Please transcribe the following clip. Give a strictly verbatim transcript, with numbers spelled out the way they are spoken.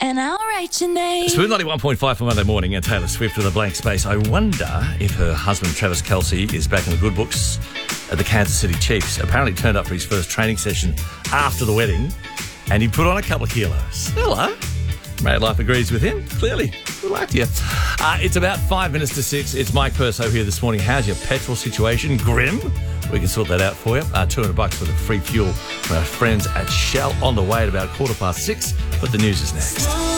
And I'll write your name. Smooth ninety-one point five for Monday morning, and Taylor Swift with a blank space. I wonder if her husband, Travis Kelce, is back in the good books at the Kansas City Chiefs. Apparently turned up for his first training session after the wedding, and he put on a couple of kilos. Hello. Married Life agrees with him, clearly. Good luck to you. Uh, it's about five minutes to six. It's Mike Purso here this morning. How's your petrol situation? Grim? We can sort that out for you. Uh, two hundred bucks for the free fuel from our friends at Shell on the way at about quarter past six. But the news is next.